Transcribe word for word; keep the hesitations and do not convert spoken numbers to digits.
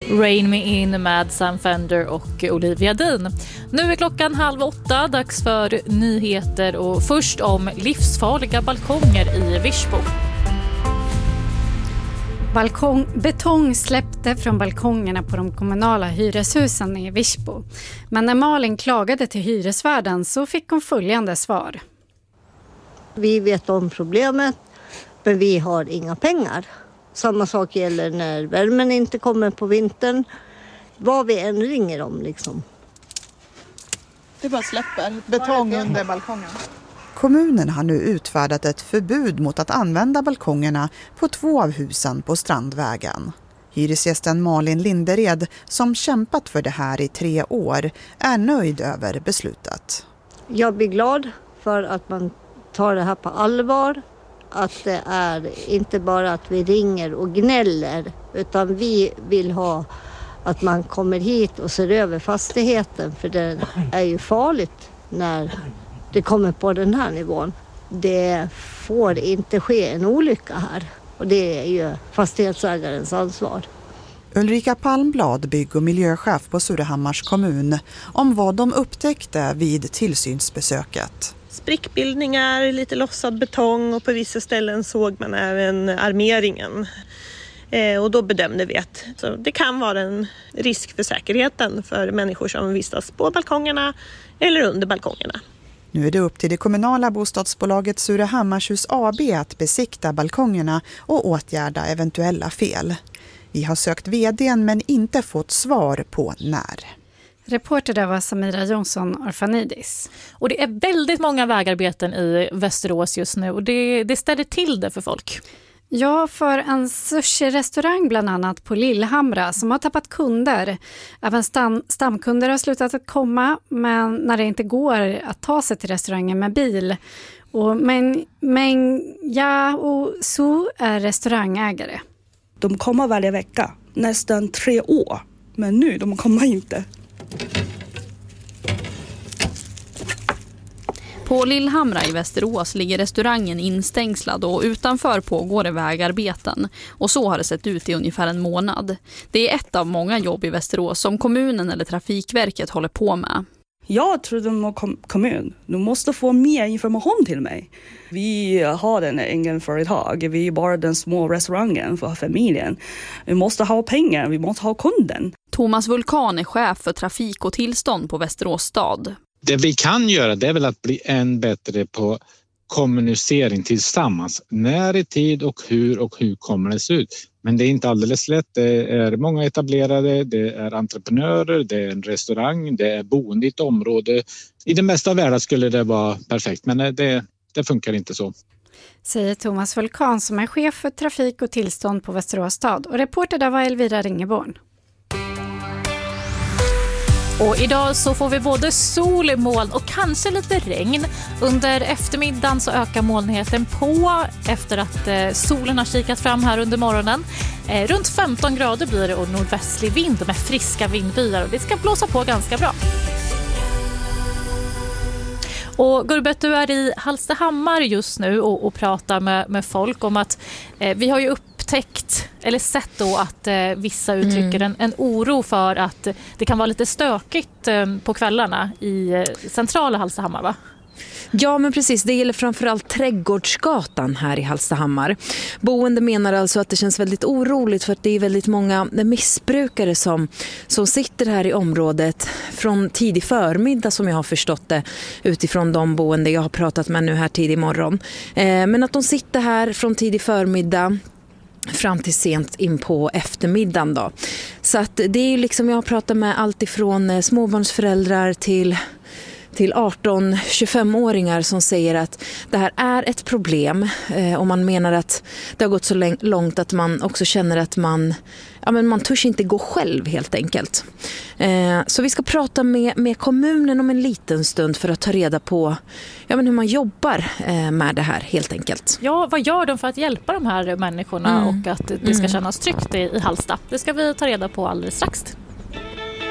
Rain Me In med Sam Fender och Olivia Dean. Nu är klockan halv åtta, dags för nyheter och först om livsfarliga balkonger i Virsbo. Balkong, betong släppte från balkongerna på de kommunala hyreshusen i Virsbo. Men när Malin klagade till hyresvärden så fick hon följande svar. Vi vet om problemet, men vi har inga pengar. Samma sak gäller när värmen inte kommer på vintern. Vad vi än ringer om liksom. Det bara släpper betong under balkongen. Kommunen har nu utfärdat ett förbud mot att använda balkongerna på två av husen på Strandvägen. Hyresgästen Malin Lindered, som kämpat för det här i tre år, är nöjd över beslutet. Jag blir glad för att man tar det här på allvar. Att det är inte bara att vi ringer och gnäller, utan vi vill ha att man kommer hit och ser över fastigheten, för det är ju farligt när det kommer på den här nivån. Det får inte ske en olycka här, och det är ju fastighetsägarens ansvar. Ulrika Palmblad, bygg- och miljöchef på Surahammars kommun, om vad de upptäckte vid tillsynsbesöket. Sprickbildningar, lite lossad betong, och på vissa ställen såg man även armeringen. Eh, och då bedömde vi att så det kan vara en risk för säkerheten för människor som vistas på balkongerna eller under balkongerna. Nu är det upp till det kommunala bostadsbolaget Surahammarshus A B att besikta balkongerna och åtgärda eventuella fel. Vi har sökt vdn men inte fått svar på när. Reporter där var Samira Jonsson Orfanidis. Och det är väldigt många vägarbeten i Västerås just nu och det, det ställer till det för folk. Ja, för en sushi-restaurang bland annat på Lillhamra som har tappat kunder. Även stam, stamkunder har slutat att komma, men när det inte går att ta sig till restaurangen med bil. Och men, men ja och så är restaurangägare. De kommer varje vecka, nästan tre år. Men nu, de kommer inte. På Lillhamra i Västerås ligger restaurangen instängslad och utanför pågår det vägarbeten. Och så har det sett ut i ungefär en månad. Det är ett av många jobb i Västerås som kommunen eller Trafikverket håller på med. Jag tror de kom- kommun, de måste få mer information till mig. Vi har en egen företag, vi är bara den små restaurangen för familjen. Vi måste ha pengar, vi måste ha kunden. Thomas Vulkan är chef för trafik och tillstånd på Västerås stad. Det vi kan göra det är väl att bli än bättre på kommunicering tillsammans. När i tid och hur och hur kommer det se ut. Men det är inte alldeles lätt. Det är många etablerade, det är entreprenörer, det är en restaurang, det är boende i ett område. I det mesta av världen skulle det vara perfekt, men det, det funkar inte så. Säger Thomas Vulkan som är chef för trafik och tillstånd på Västerås stad. Och reporter där var Elvira Ringeborn. Och idag så får vi både sol, moln och kanske lite regn. Under eftermiddagen så ökar molnigheten på efter att eh, solen har kikat fram här under morgonen. Eh, runt femton grader blir det och nordvästlig vind med friska vindbyar och det ska blåsa på ganska bra. Och Gurbet, du är i Hallstahammar just nu och, och pratar med, med folk om att eh, vi har ju upptäckt eller sett då att eh, vissa uttrycker mm. en, en oro för att det kan vara lite stökigt eh, på kvällarna i eh, centrala Hallstahammar, va? Ja, men precis. Det gäller framförallt Trädgårdsgatan här i Hallstahammar. Boende menar alltså att det känns väldigt oroligt för att det är väldigt många missbrukare som, som sitter här i området från tidig förmiddag som jag har förstått det utifrån de boende jag har pratat med nu här tidig morgon. Eh, men att de sitter här från tidig förmiddag fram till sent in på eftermiddagen då. Så att det är ju liksom, jag har pratat med allt ifrån småbarnsföräldrar till till arton till tjugofem-åringar som säger att det här är ett problem eh, och man menar att det har gått så läng- långt att man också känner att man, ja, men man törs inte gå själv helt enkelt. Eh, så vi ska prata med, med kommunen om en liten stund för att ta reda på ja, men hur man jobbar eh, med det här helt enkelt. Ja, vad gör de för att hjälpa de här människorna mm. och att det ska kännas tryggt i, i Hallsta? Det ska vi ta reda på alldeles strax.